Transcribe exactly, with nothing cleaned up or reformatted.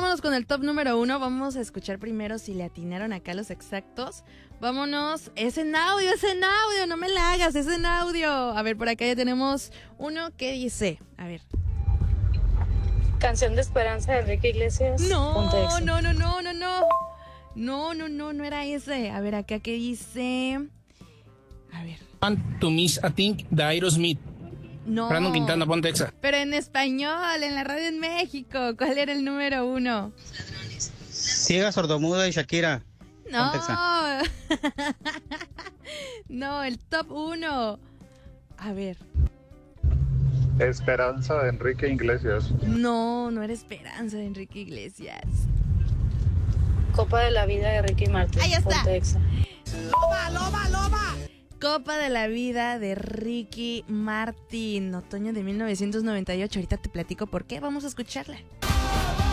vámonos con el top número uno. Vamos a escuchar primero si le atinaron acá los exactos. Vámonos. Es en audio, es en audio. No me la hagas, es en audio. A ver, por acá ya tenemos uno que dice. A ver. Canción de Esperanza de Enrique Iglesias. No, no, no, no, no, no. No, no, no, no era ese. A ver, acá que dice. A ver. To Miss a Think de Aerosmith. No. Brandon Quintana, ponte exa. Pero en español, en la radio en México. ¿Cuál era el número uno? Ciega, sordomuda y Shakira. No. No, el top uno. A ver. Esperanza de Enrique Iglesias. No, no era Esperanza de Enrique Iglesias. Copa de la Vida de Ricky Martin. Ahí está. Ponte exa. ¡Loba, loba, loba! Copa de la Vida de Ricky Martin, otoño de mil novecientos noventa y ocho. Ahorita te platico por qué. Vamos a escucharla.